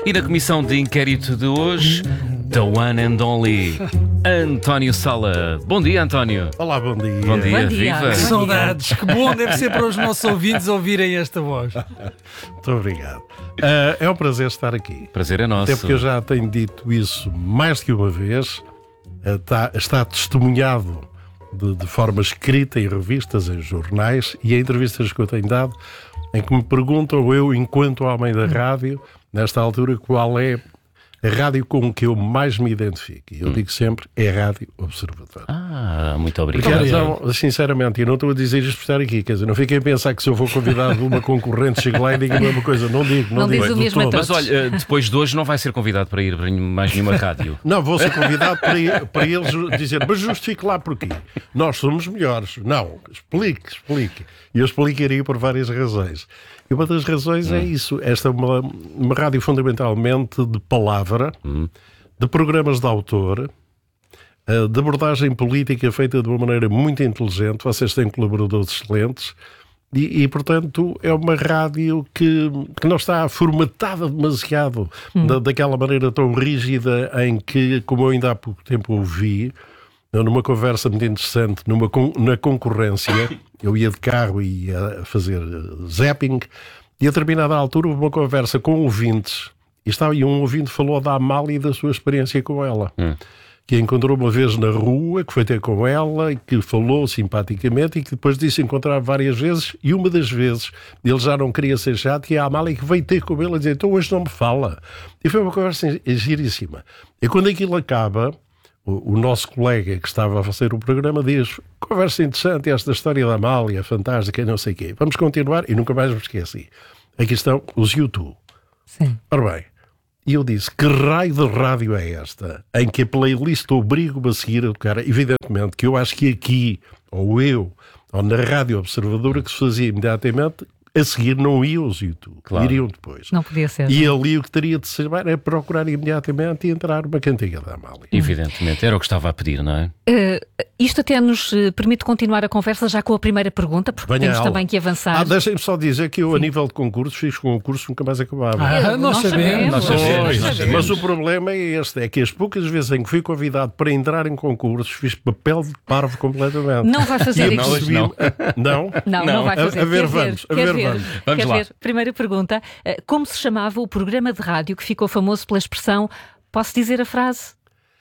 E na comissão de inquérito de hoje, the one and only António Sala. Bom dia, António. Olá, bom dia. Bom dia, viva. Que saudades, que bom deve ser para os nossos ouvintes ouvirem esta voz. Muito obrigado. É um prazer estar aqui. Prazer é nosso. Até porque eu já tenho dito isso mais do que uma vez. Está testemunhado de forma escrita em revistas, em jornais e em entrevistas que eu tenho dado, em que me perguntam, eu, enquanto homem da rádio, nesta altura, qual é a rádio com que eu mais me identifico. E eu digo sempre, é a Rádio Observador. Muito obrigado. Porque, então, sinceramente, eu não estou a dizer isto por estar aqui, quer dizer, não fiquem a pensar que se eu for convidado de uma concorrente, chego lá e digo a mesma coisa. Não digo. Não diz o mesmo a todos. Mas olha, depois de hoje não vai ser convidado para ir para mais nenhuma rádio. Não, vou ser convidado para eles dizer, mas justifique lá porquê. Nós somos melhores. Não, explique. E eu explicaria por várias razões. E uma das razões é isso. Esta é uma rádio fundamentalmente de palavra, de programas de autor, de abordagem política feita de uma maneira muito inteligente. Vocês têm colaboradores excelentes e portanto, é uma rádio que não está formatada demasiado daquela maneira tão rígida em que, como eu ainda há pouco tempo ouvi, numa conversa muito interessante, na concorrência, eu ia de carro e ia fazer zapping, e a determinada altura houve uma conversa com ouvintes, e um ouvinte falou da Amália e da sua experiência com ela, que a encontrou uma vez na rua, que foi ter com ela, e que falou simpaticamente, e que depois disse encontrar várias vezes, e uma das vezes ele já não queria ser chato, e a Amália que veio ter com ele a dizer, então hoje não me fala. E foi uma conversa giríssima. E quando aquilo acaba, o nosso colega que estava a fazer o programa diz, conversa interessante esta história da Amália, fantástica, não sei o quê. Vamos continuar, e nunca mais me esqueci. Aqui estão os YouTube. Sim. Ora bem, e eu disse, que raio de rádio é esta? Em que a playlist obriga-me a seguir a tocar? Evidentemente que eu acho que aqui, ou na Rádio Observadora, que se fazia imediatamente, a seguir não iam os YouTube, claro. Iriam depois. Não podia ser. E ali o que teria de ser era procurar imediatamente e entrar uma cantiga da Amália. Evidentemente, era o que estava a pedir, não é? Isto até nos permite continuar a conversa já com a primeira pergunta, porque temos também que avançar. Deixem-me só dizer que eu, a nível de concursos, fiz concursos nunca mais acabava. Nós sabemos. Mas o problema é este, é que as poucas vezes em que fui convidado para entrar em concursos, fiz papel de parvo completamente. Não vai fazer isso. Não vai fazer. A ver, vamos. Vamos lá. Primeira pergunta. Como se chamava o programa de rádio que ficou famoso pela expressão, posso dizer a frase?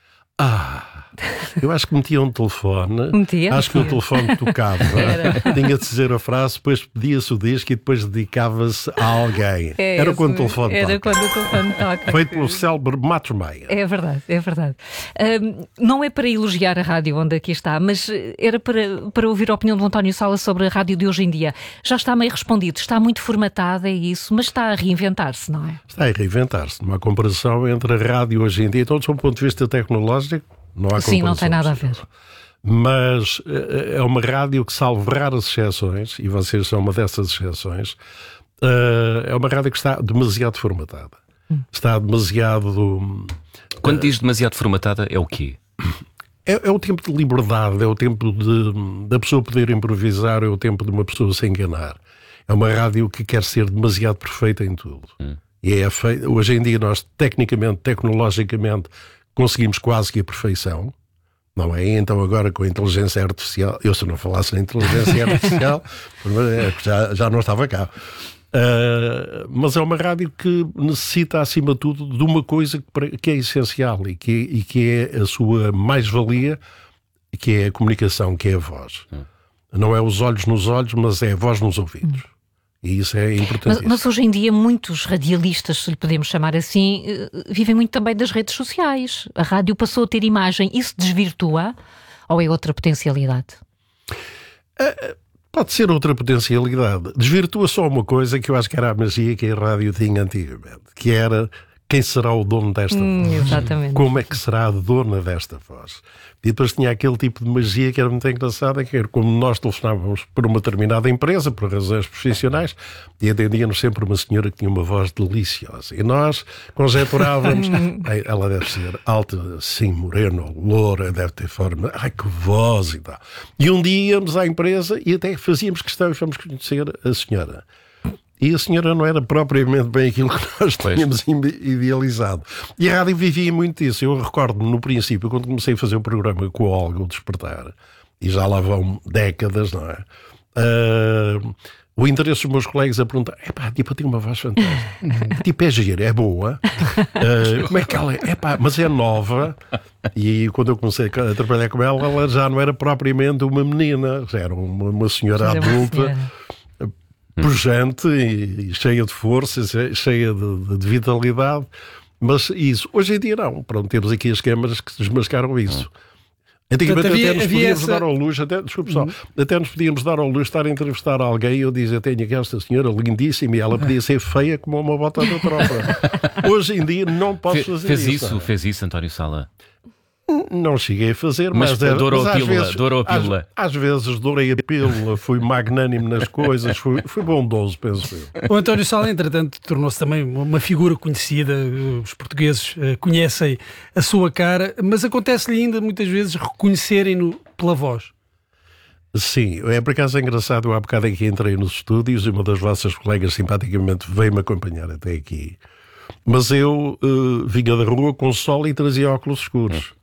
Eu acho que metia um telefone. Acho que o telefone tocava. Tinha de dizer a frase, depois pedia-se o disco e depois dedicava-se a alguém. Era quando o telefone toca. Era quando o telefone toca. Feito pelo célebre Matos Meia. É verdade. Não é para elogiar a rádio onde aqui está, mas era para ouvir a opinião do António Sala sobre a rádio de hoje em dia. Já está meio respondido, está muito formatada, é isso, mas está a reinventar-se, não é? Está a reinventar-se. Numa comparação entre a rádio hoje em dia, todos do ponto de vista tecnológico, não há comparação. Sim, não tem nada a ver. Mas é uma rádio que, salvo raras exceções, e vocês são uma dessas exceções, é uma rádio que está demasiado formatada. Está demasiado... Quando diz demasiado formatada, é o quê? É o tempo de liberdade, é o tempo da pessoa poder improvisar, é o tempo de uma pessoa se enganar. É uma rádio que quer ser demasiado perfeita em tudo. E hoje em dia nós, tecnologicamente, conseguimos quase que a perfeição, não é? Então agora com a inteligência artificial, eu se não falasse na inteligência artificial, já não estava cá. Mas é uma rádio que necessita, acima de tudo, de uma coisa que é essencial e que é a sua mais-valia, que é a comunicação, que é a voz. Não é os olhos nos olhos, mas é a voz nos ouvidos. E isso é importante. Mas hoje em dia muitos radialistas, se lhe podemos chamar assim, vivem muito também das redes sociais. A rádio passou a ter imagem. Isso desvirtua ou é outra potencialidade? Pode ser outra potencialidade. Desvirtua só uma coisa que eu acho que era a magia que a rádio tinha antigamente, que era quem será o dono desta voz? Exatamente. Como é que será a dona desta voz? E depois tinha aquele tipo de magia que era muito engraçada, que era como nós telefonávamos para uma determinada empresa, por razões profissionais, e atendíamos sempre uma senhora que tinha uma voz deliciosa. E nós conjeturávamos, ela deve ser alta, sim, morena, loura, deve ter forma, ai que voz e tal. E um dia íamos à empresa e até fazíamos questão e fomos conhecer a senhora. E a senhora não era propriamente bem aquilo que nós tínhamos idealizado. E a rádio vivia muito isso. Eu recordo-me no princípio, quando comecei a fazer o programa com a Olga, o Despertar, e já lá vão décadas, não é? O interesse dos meus colegas a perguntar: tipo, tem uma voz fantástica, tipo, é gira, é boa, como é que ela é? Mas é nova. E quando eu comecei a trabalhar com ela, ela já não era propriamente uma menina, já era uma senhora adulta, pujante e cheia de força, cheia de vitalidade. Mas isso, hoje em dia não. Pronto, temos aqui as câmaras que desmascaram isso. Antigamente até nos podíamos dar ao luxo, até nos podíamos dar ao luxo de estar a entrevistar alguém e eu dizia: tenho aqui esta senhora lindíssima, e ela podia ser feia como uma bota da tropa. Hoje em dia não posso fazer isso. Fez isso, António Sala? Não cheguei a fazer, mas dourou a pílula. Às vezes dourei a pílula, fui magnânimo nas coisas, fui bondoso, penso eu. O António Sala, entretanto, tornou-se também uma figura conhecida. Os portugueses conhecem a sua cara, mas acontece-lhe ainda muitas vezes reconhecerem-no pela voz. Sim, por acaso é engraçado. Eu há bocado aqui entrei nos estúdios e uma das vossas colegas simpaticamente veio-me acompanhar até aqui. Mas eu vinha da rua com sol e trazia óculos escuros.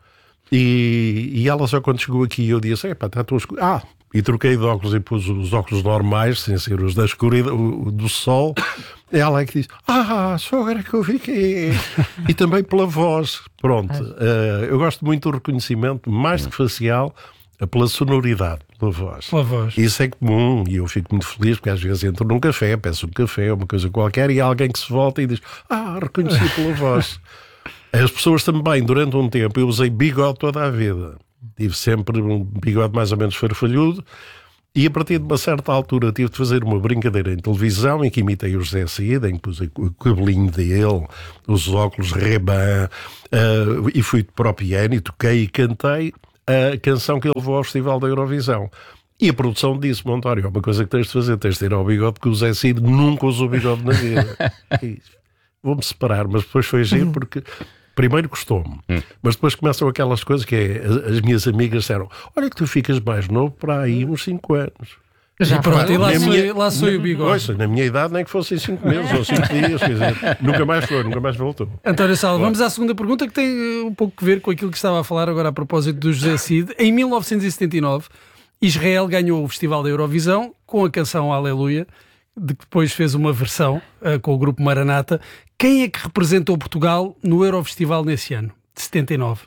E ela só quando chegou aqui eu disse: está tão escuro. E troquei de óculos e pus os óculos normais, sem ser os da escuridão, do sol. Ela é que disse: só agora que eu vi que é. E também pela voz. Pronto, eu gosto muito do reconhecimento, mais do que facial, pela sonoridade, pela voz. Isso é comum e eu fico muito feliz porque às vezes entro num café, peço um café, uma coisa qualquer, e há alguém que se volta e diz: reconheci pela voz. As pessoas também, durante um tempo, eu usei bigode toda a vida. Tive sempre um bigode mais ou menos farfalhudo e a partir de uma certa altura tive de fazer uma brincadeira em televisão em que imitei o José Cid, em que pus o cabelinho dele, os óculos Ray-Ban, e fui para o piano e toquei e cantei a canção que ele levou ao Festival da Eurovisão. E a produção disse-me: António, é uma coisa que tens de fazer, tens de ir ao bigode, porque o José Cid nunca usou bigode na vida. Vou-me separar, mas depois foi giro porque primeiro gostou-me, mas depois começam aquelas coisas que as minhas amigas disseram: olha que tu ficas mais novo para aí uns 5 anos. Já pronto, e lá sou o bigode. Ouça, na minha idade nem que fossem 5 meses ou 5 dias, quer dizer, nunca mais voltou. António Sala, vamos à segunda pergunta, que tem um pouco a ver com aquilo que estava a falar agora a propósito do José Cid. Em 1979, Israel ganhou o Festival da Eurovisão com a canção Aleluia, de que depois fez uma versão com o grupo Maranata. Quem é que representou Portugal no Eurofestival nesse ano, de 79?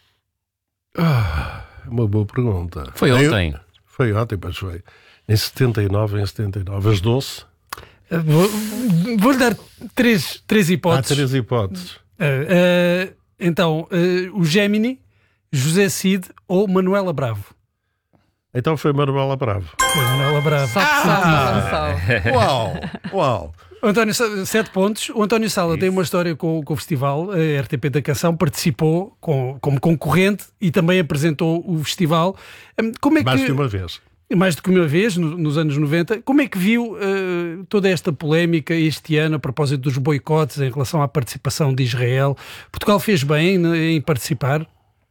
Uma boa pergunta. Foi ontem. Foi ontem, mas foi. Em 79, as Doce. Vou-lhe dar três hipóteses. Há 3 hipóteses. Então, o Gemini, José Cid ou Manuela Bravo? Então foi Manuela Bravo. Foi Manuela Bravo. Uau! António, 7 pontos. O António Sala tem uma história com o festival, a RTP da Canção, participou como concorrente e também apresentou o festival. Como é que, mais de uma vez. Mais do que uma vez, nos anos 90. Como é que viu toda esta polémica este ano a propósito dos boicotes em relação à participação de Israel? Portugal fez bem em participar?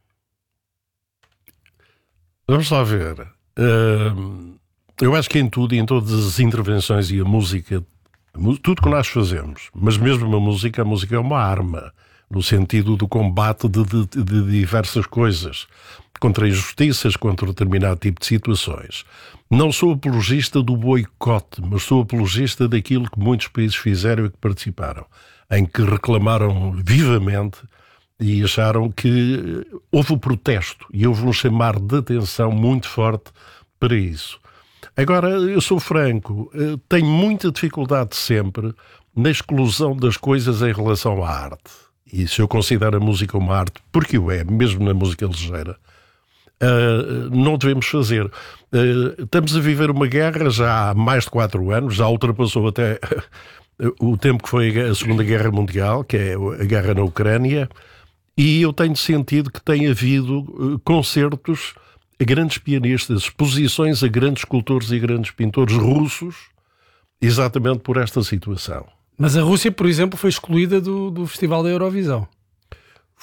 Vamos lá ver. Eu acho que em tudo, em todas as intervenções e a música, tudo que nós fazemos, mas mesmo a música é uma arma, no sentido do combate de diversas coisas, contra injustiças, contra determinado tipo de situações. Não sou apologista do boicote, mas sou apologista daquilo que muitos países fizeram e que participaram, em que reclamaram vivamente e acharam que houve o protesto e houve um chamar de atenção muito forte para isso. Agora, eu sou franco, tenho muita dificuldade sempre na exclusão das coisas em relação à arte. E se eu considero a música uma arte, porque o é, mesmo na música ligeira, não devemos fazer. Estamos a viver uma guerra já há mais de 4 anos, já ultrapassou até o tempo que foi a Segunda Guerra Mundial, que é a guerra na Ucrânia, e eu tenho sentido que tem havido concertos a grandes pianistas, exposições a grandes escultores e grandes pintores russos, exatamente por esta situação. Mas a Rússia, por exemplo, foi excluída do Festival da Eurovisão.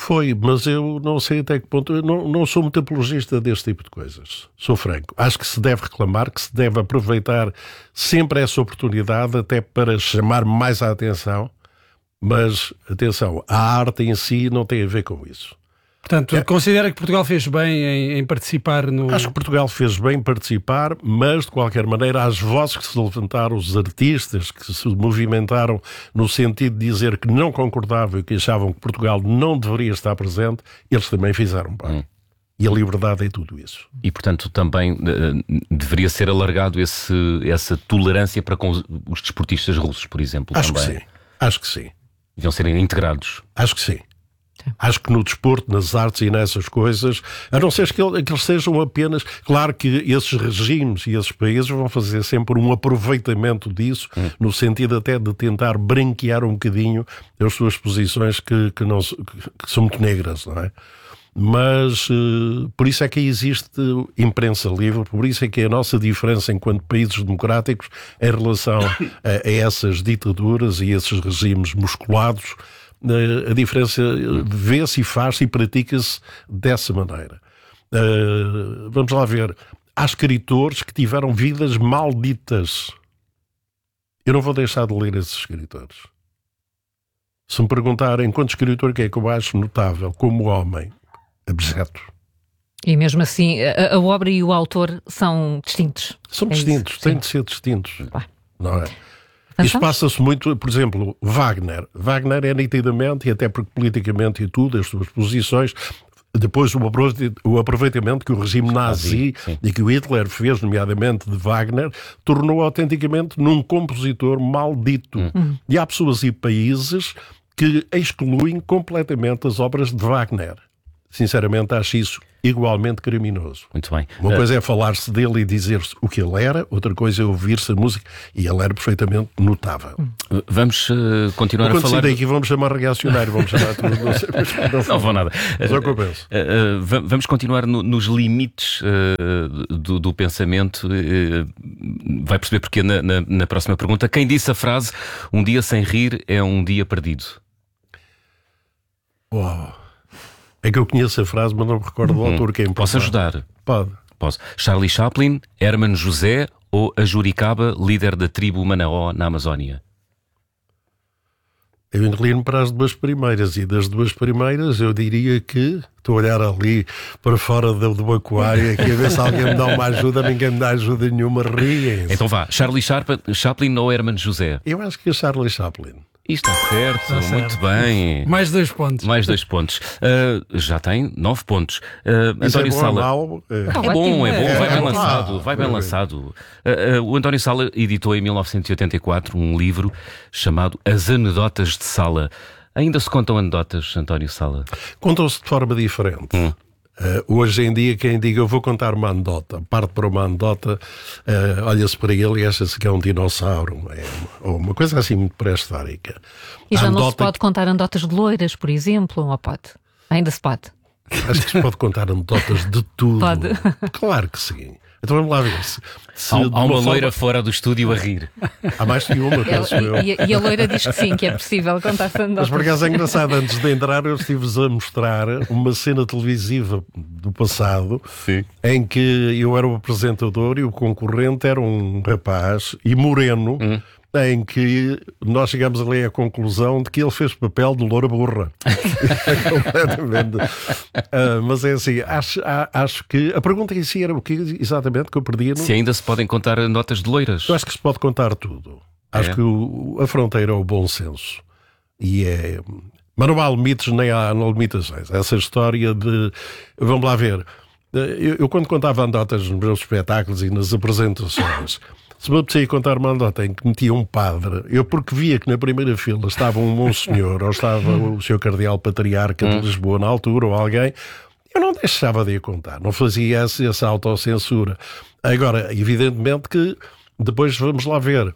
Foi, mas eu não sei até que ponto. Eu não sou muito apologista deste tipo de coisas. Sou franco. Acho que se deve reclamar, que se deve aproveitar sempre essa oportunidade até para chamar mais a atenção. Mas, atenção, a arte em si não tem a ver com isso. Portanto, considera que Portugal fez bem em participar no... Acho que Portugal fez bem em participar, mas, de qualquer maneira, as vozes que se levantaram, os artistas que se movimentaram no sentido de dizer que não concordavam e que achavam que Portugal não deveria estar presente, eles também fizeram bem. E a liberdade é tudo isso. E, portanto, também deveria ser alargado essa tolerância para com os desportistas russos, por exemplo. Acho também. que sim. Acho que sim. Deviam serem integrados. Acho que sim. Acho que no desporto, nas artes e nessas coisas, a não ser que eles sejam apenas... Claro que esses regimes e esses países vão fazer sempre um aproveitamento disso, no sentido até de tentar branquear um bocadinho as suas posições que são muito negras, não é? Mas por isso é que existe imprensa livre, por isso é que a nossa diferença enquanto países democráticos em relação a essas ditaduras e esses regimes musculados, a diferença vê-se e faz-se e pratica-se dessa maneira. Vamos lá ver. Há escritores que tiveram vidas malditas. Eu não vou deixar de ler esses escritores. Se me perguntarem enquanto escritor que é que eu acho notável como homem, abjeto. E mesmo assim, a obra e o autor são distintos. São distintos, têm de ser distintos. Não é? Isso passa-se muito, por exemplo, Wagner. Wagner é nitidamente, e até porque politicamente e tudo, as suas posições, depois o aproveitamento que o regime nazi e que o Hitler fez, nomeadamente de Wagner, tornou autenticamente num compositor maldito. E há pessoas e países que excluem completamente as obras de Wagner. Sinceramente, acho isso igualmente criminoso. Muito bem. Uma coisa é falar-se dele e dizer-se o que ele era, outra coisa é ouvir-se a música, e ele era perfeitamente notável. Vamos continuar a falar... Quando sair daqui vamos chamar reacionário, vamos chamar tudo, não sei, não vou nada. Mas é o que eu penso. Vamos continuar nos limites do pensamento. Vai perceber porque na próxima pergunta. Quem disse a frase, um dia sem rir é um dia perdido? Uau! É que eu conheço a frase, mas não me recordo do autor. Quem Posso ajudar? Pode. Posso. Charlie Chaplin, Hermano José ou a Juricaba, líder da tribo Manaó na Amazónia? Eu inclino para as duas primeiras, e das duas primeiras eu diria que estou a olhar ali para fora do aquário aqui a ver se alguém me dá uma ajuda. Ninguém me dá ajuda nenhuma, riem-se. Então vá, Charlie Chaplin ou Hermano José? Eu acho que é Charlie Chaplin. Isto está certo, muito bem. Mais 2 pontos. Mais 2 pontos. Já tem 9 pontos. António é bom, Sala. mal, É bom, vai bem lançado. Vai bem bem. lançado. O António Sala editou em 1984 um livro chamado As Anedotas de Sala. Ainda se contam anedotas, António Sala? Contam-se de forma diferente. Hoje em dia, quem diga eu vou contar uma anedota, parte para uma anedota, olha-se para ele e acha-se que é um dinossauro, ou uma coisa assim muito pré-histórica. E já não se pode contar anedotas de loiras, por exemplo, ou pode? Ainda se pode? Acho que se pode contar anedotas de tudo. Pode. Claro que sim. Então vamos lá ver. Há uma loira fora do estúdio a rir. Há mais que uma, penso eu. E a loira diz que sim, que é possível contar anedotas. Mas por acaso é engraçado, antes de entrar eu estive-vos a mostrar uma cena televisiva do passado, Sim. em que eu era o apresentador e o concorrente era um rapaz e moreno, em que nós chegamos ali à conclusão de que ele fez papel de loura burra. Completamente. Mas é assim, acho que a pergunta em si era o que exatamente que eu perdia. Se ainda se podem contar notas de loiras. Eu acho que se pode contar tudo. Acho que a fronteira é o bom senso. Mas não há limites nem há limitações. Essa história de... Vamos lá ver. Eu quando contava anedotas nos meus espetáculos e nas apresentações... Se me apetecia contar uma anedota em que metia um padre, eu porque via que na primeira fila estava um monsenhor ou estava o seu cardeal patriarca de Lisboa na altura ou alguém, eu não deixava de a contar, não fazia essa autocensura. Agora, evidentemente que depois vamos lá ver,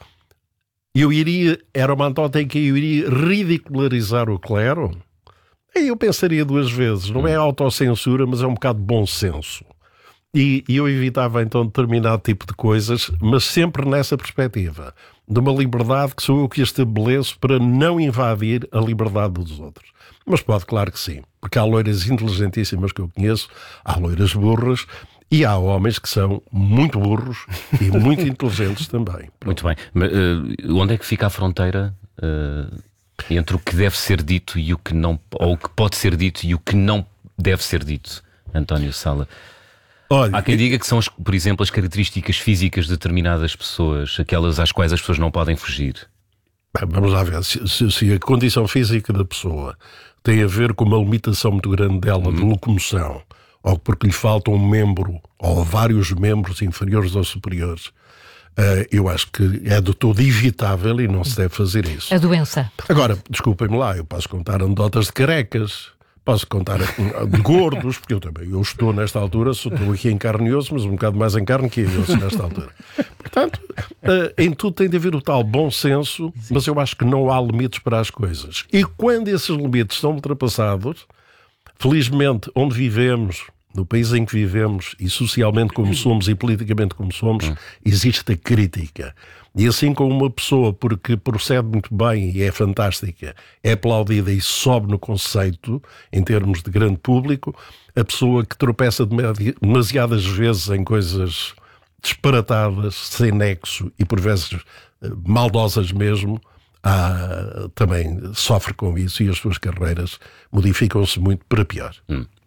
era uma anedota em que eu iria ridicularizar o clero, aí eu pensaria duas vezes, não é autocensura, mas é um bocado de bom senso. E eu evitava então determinado tipo de coisas, mas sempre nessa perspectiva de uma liberdade que sou eu que estabeleço para não invadir a liberdade dos outros. Mas pode, claro que sim, porque há loiras inteligentíssimas que eu conheço, há loiras burras e há homens que são muito burros e muito inteligentes também. Muito bem. Mas, onde é que fica a fronteira entre o que deve ser dito e o que não, ou o que pode ser dito e o que não deve ser dito, António Sala? Olha, há quem diga que são, por exemplo, as características físicas de determinadas pessoas, aquelas às quais as pessoas não podem fugir. Bem, vamos lá ver. Se a condição física da pessoa tem a ver com uma limitação muito grande dela de locomoção, ou porque lhe falta um membro ou vários membros inferiores ou superiores, eu acho que é de todo evitável e não se deve fazer isso. A doença. Agora, desculpem-me lá, eu posso contar anedotas de carecas, posso contar de gordos, porque eu estou nesta altura, estou aqui em carne e osso, mas um bocado mais em carne que em osso nesta altura. Portanto, em tudo tem de haver o tal bom senso, mas eu acho que não há limites para as coisas. E quando esses limites são ultrapassados, felizmente, onde vivemos, no país em que vivemos, e socialmente como somos e politicamente como somos, existe a crítica. E assim como uma pessoa, porque procede muito bem e é fantástica, é aplaudida e sobe no conceito, em termos de grande público, a pessoa que tropeça demasiadas vezes em coisas disparatadas, sem nexo e por vezes maldosas mesmo, também sofre com isso e as suas carreiras modificam-se muito para pior.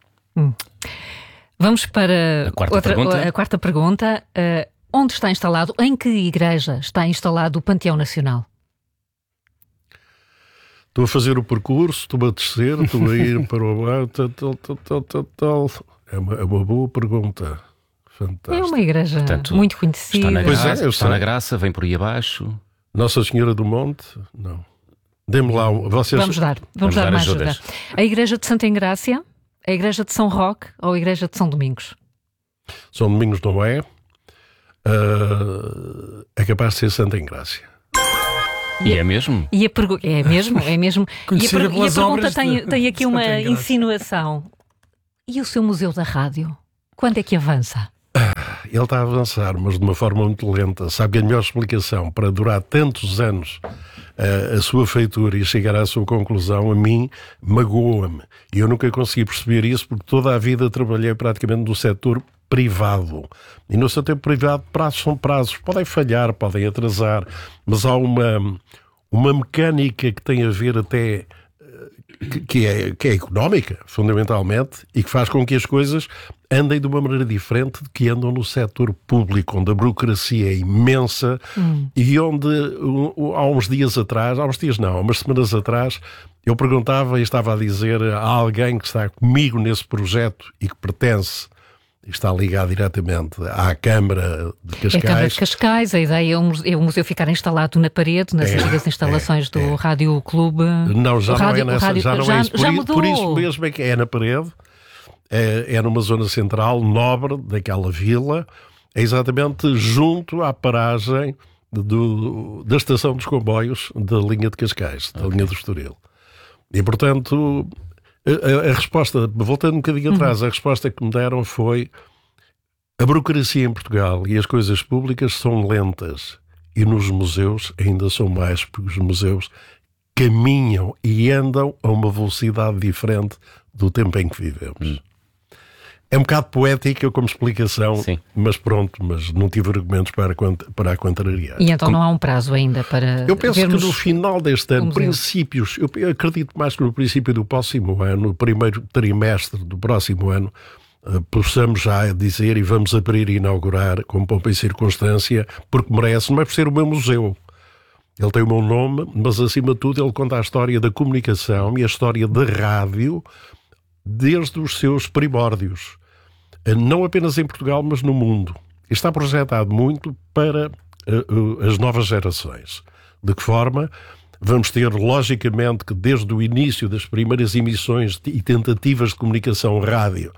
Vamos para a quarta pergunta. Onde está instalado, em que igreja está instalado o Panteão Nacional? Estou a fazer o percurso, estou a descer, estou a ir para o bar, tal. É uma boa pergunta. Fantástica. É uma igreja muito conhecida. Está na Graça, vem por aí abaixo. Nossa Senhora do Monte? Não. Dê-me lá vocês... Vamos dar mais ajuda. A Igreja de Santa Engrácia, a Igreja de São Roque ou a Igreja de São Domingos? São Domingos não é. É capaz de ser Santa Engrácia. E é mesmo? É mesmo. E a pergunta tem aqui uma Engrácia. insinuação. E o seu Museu da Rádio? Quando é que avança? Ele está a avançar, mas de uma forma muito lenta. Sabe que a melhor explicação para durar tantos anos a sua feitura e chegar à sua conclusão, a mim, magoa-me. E eu nunca consegui perceber isso porque toda a vida trabalhei praticamente no setor privado. E no setor privado, prazos são prazos. Podem falhar, podem atrasar, mas há uma mecânica que tem a ver até... Que é económica, fundamentalmente, e que faz com que as coisas andem de uma maneira diferente de que andam no setor público, onde a burocracia é imensa e onde há uns semanas atrás, eu perguntava e estava a dizer a alguém que está comigo nesse projeto e que pertence, está ligado diretamente à Câmara de Cascais. É a Câmara de Cascais, a ideia é o museu ficar instalado na parede, nas antigas instalações do Rádio Clube. Não, já não é nessa, já não é isso. Já mudou. Por isso mesmo é que é na parede, é numa zona central, nobre daquela vila, é exatamente junto à paragem da estação dos comboios da linha de Cascais, da linha do Estoril. E, portanto... A resposta, voltando um bocadinho atrás, a resposta que me deram foi: a burocracia em Portugal e as coisas públicas são lentas e nos museus ainda são mais, porque os museus caminham e andam a uma velocidade diferente do tempo em que vivemos. É um bocado poética como explicação, sim. Mas não tive argumentos para a contrariar. E então não há um prazo ainda para Eu penso vermos que no final deste ano, princípios, eu acredito mais que no princípio do próximo ano, no primeiro trimestre do próximo ano, possamos já dizer e vamos abrir e inaugurar com pompa e circunstância, porque merece, não é por ser o meu museu. Ele tem o meu nome, mas acima de tudo ele conta a história da comunicação e a história da rádio desde os seus primórdios. Não apenas em Portugal, mas no mundo. Está projetado muito para as novas gerações. De que forma? Vamos ter, logicamente, que desde o início das primeiras emissões e tentativas de comunicação rádio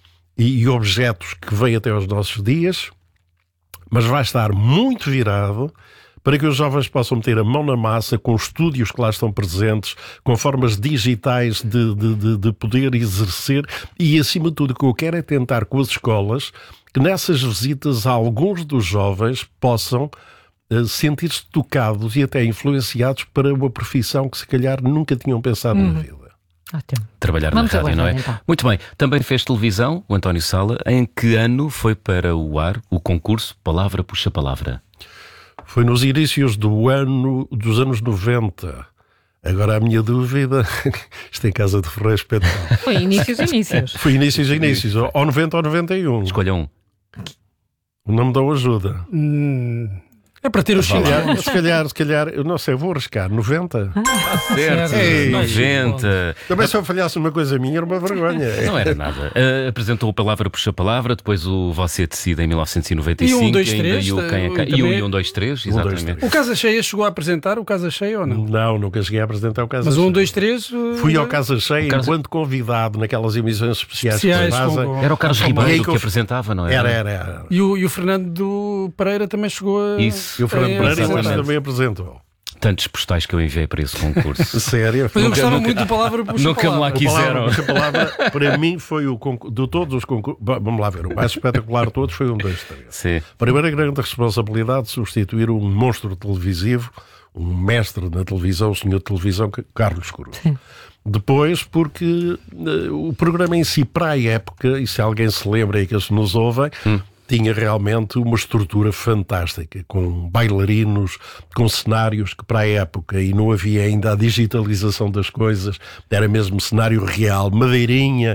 e objetos que vêm até aos nossos dias, mas vai estar muito virado para que os jovens possam meter a mão na massa com estúdios que lá estão presentes, com formas digitais de poder exercer e, acima de tudo, o que eu quero é tentar com as escolas que nessas visitas alguns dos jovens possam sentir-se tocados e até influenciados para uma profissão que se calhar nunca tinham pensado na vida. Ótimo. Trabalhar Vamos na rádio, não é? então. Muito bem. Também fez televisão, o António Sala. Em que ano foi para o ar o concurso Palavra Puxa Palavra? Foi nos inícios dos anos 90. Agora a minha dúvida, isto em Casa de Ferreira espetáculo. Foi inícios. Foi inícios, ou 90 ou 91. Escolha um. Não me dão ajuda. É para ter o Se calhar, eu não sei, vou arriscar. 90? Certo. Ei, 90. Também se eu falhasse uma coisa minha era uma vergonha. Não era nada. Apresentou o Palavra Puxa Palavra, depois o Você Decide em 1995. E o 1, 2, 3, e o também. 1, 2, 3, exatamente. O Casa Cheia chegou a apresentar o Casa Cheia ou não? Não, nunca cheguei a apresentar o Casa Mas Cheia. o 1, 2, 3... Fui ao Casa Cheia enquanto convidado naquelas emissões especiais que se fazem. Era o Carlos Ribeiro que apresentava, não é? Era. E o Fernando Pereira também chegou a... Isso. E o Fernando Pereira Exatamente. também apresentou. Tantos postais que eu enviei para esse concurso. Sério? Mas eu gostava muito do Palavra Puxa Nunca me lá Palavra. quiseram. A palavra, para mim, foi o concurso. De todos os concursos. Vamos lá ver. O mais espetacular de todos foi 1, 2, 3. Sim. Primeira grande responsabilidade de substituir um monstro televisivo, um mestre na televisão, o senhor de televisão, Carlos Cruz. Sim. Depois, porque o programa em si, para a época, e se alguém se lembra e que se nos ouvem, tinha realmente uma estrutura fantástica, com bailarinos, com cenários que para a época, e não havia ainda a digitalização das coisas, era mesmo cenário real, madeirinha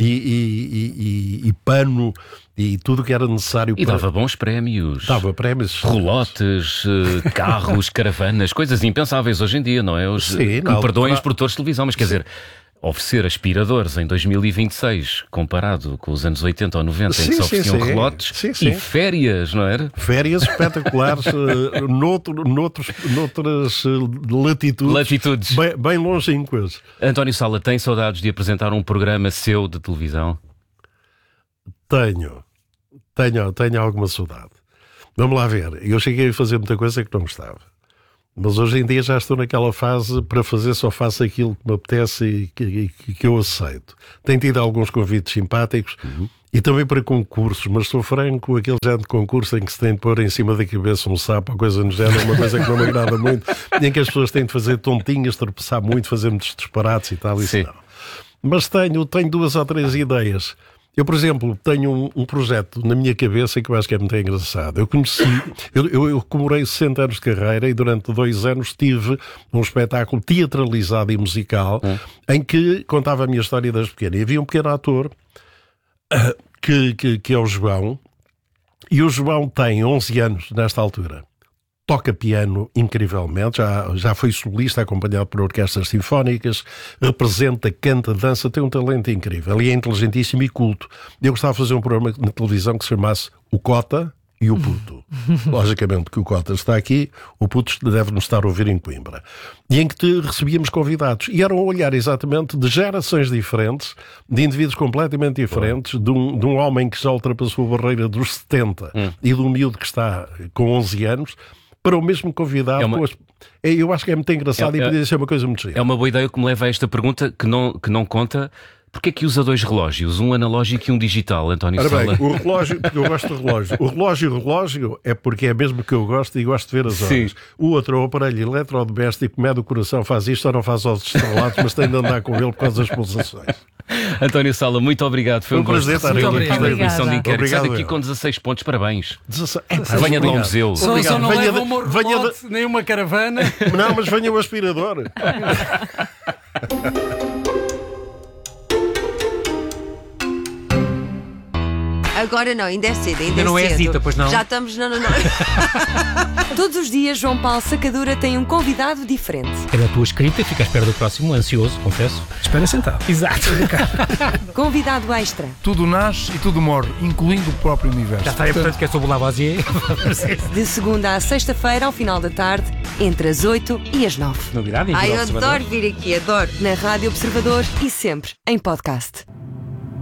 e pano e tudo o que era necessário. E dava bons prémios. Dava prémios. Rolotes, carros, caravanas, coisas impensáveis hoje em dia, não é? Sim, me perdoem os produtores de televisão, mas quer dizer, oferecer aspiradores em 2026, comparado com os anos 80 ou 90, em que se ofereciam relotes e férias, não era? Férias espetaculares noutras latitudes. Bem longínquas. António Sala, tem saudades de apresentar um programa seu de televisão? Tenho alguma saudade. Vamos lá ver. Eu cheguei a fazer muita coisa que não gostava. Mas hoje em dia já estou naquela fase para fazer, só faço aquilo que me apetece e que eu aceito. Tenho tido alguns convites simpáticos e também para concursos, mas sou franco, aquele género de concurso em que se tem de pôr em cima da cabeça um sapo ou coisa no género, é uma coisa que não me agrada muito, em que as pessoas têm de fazer tontinhas, tropeçar muito, fazer muitos disparates e tal, isso não. Mas tenho 2 ou 3 ideias. Eu, por exemplo, tenho um projeto na minha cabeça que eu acho que é muito engraçado. Eu comemorei 60 anos de carreira e durante 2 anos tive um espetáculo teatralizado e musical em que contava a minha história desde pequeno. E havia um pequeno ator que é o João, e o João tem 11 anos nesta altura. Toca piano incrivelmente, já foi solista acompanhado por orquestras sinfónicas, representa, canta, dança, tem um talento incrível e é inteligentíssimo e culto. Eu gostava de fazer um programa na televisão que se chamasse O Cota e o Puto. Logicamente que o Cota está aqui, o Puto deve-nos estar a ouvir em Coimbra. E em que recebíamos convidados. E era um olhar exatamente de gerações diferentes, de indivíduos completamente diferentes, de um homem que já ultrapassou a barreira dos 70 e de um miúdo que está com 11 anos, para o mesmo convidado. Eu acho que é muito engraçado e podia ser uma coisa muito gira. É uma boa ideia que me leva a esta pergunta que não conta. Porquê é que usa 2 relógios? Um analógico e um digital, António Sala? Bem, o relógio, porque eu gosto de relógio. O relógio é porque é mesmo que eu gosto e gosto de ver as horas. Sim. O outro é o aparelho eletrodoméstico que mede o coração, faz isto ou não faz aos estrelados, mas tem de andar com ele por causa das pulsações. António Sala, muito obrigado. Foi um prazer estar gosto aqui. na edição de inquérito. Sai Obrigado. daqui com 16 pontos, parabéns. Venha de um museu. Só não leva um relote, nem uma caravana. Não, mas venha o aspirador. Agora não, ainda é cedo, Ainda não é cedo. Zita, pois não? Já estamos... Não. Todos os dias, João Paulo Sacadura tem um convidado diferente. É da tua escrita, fica à espera do próximo, ansioso, confesso. Espera sentado. Exato. Convidado extra. Tudo nasce e tudo morre, incluindo o próprio universo. Já está aí, portanto, que é sobre o Lavoisier. De segunda à sexta-feira, ao final da tarde, entre as 8 e as 9. Novidade, Ai, eu adoro vir aqui, adoro. Na Rádio Observador e sempre em podcast.